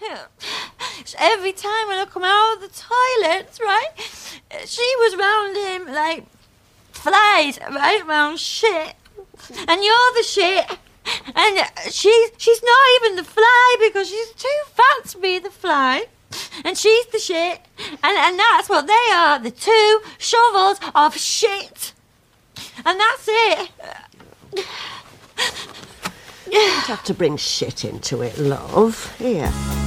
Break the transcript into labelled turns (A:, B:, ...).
A: Every time when I come out of the toilets, right, she was round him like flies, right, round shit. And you're the shit. And she's not even the fly because she's too fat to be the fly. And she's the shit. And that's what they are, the two shovels of shit. And that's it.
B: You don't have to bring shit into it, love. Here.